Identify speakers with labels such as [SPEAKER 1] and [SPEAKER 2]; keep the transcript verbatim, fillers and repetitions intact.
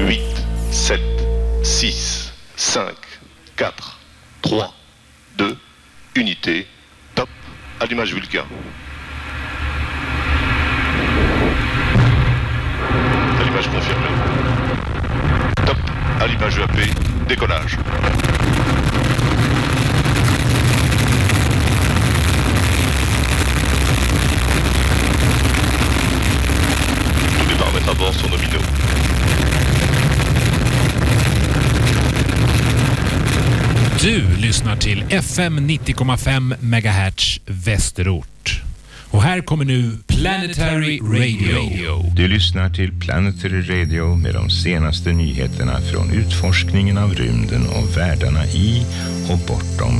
[SPEAKER 1] huit, sept, six, cinq, quatre, trois, deux, unité, top, allumage Vulcain. Allumage confirmé. Top, allumage E A P, décollage. Tous les paramètres à bord sont nominaux.
[SPEAKER 2] Du lyssnar till F M nittio komma fem megahertz Västerort. Och här kommer nu Planetary Radio.
[SPEAKER 3] Du lyssnar till Planetary Radio med de senaste nyheterna från utforskningen av rymden och världarna i och bortom